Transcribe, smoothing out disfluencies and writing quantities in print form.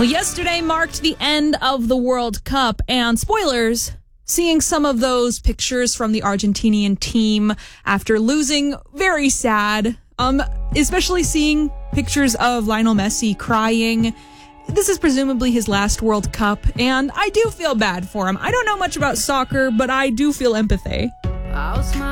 Well, yesterday marked the end of the World Cup, and spoilers, seeing some of those pictures from the Argentinian team after losing, very sad. Especially seeing pictures of Lionel Messi crying. This is presumably his last World Cup, and I do feel bad for him. I don't know much about soccer, but I do feel empathy.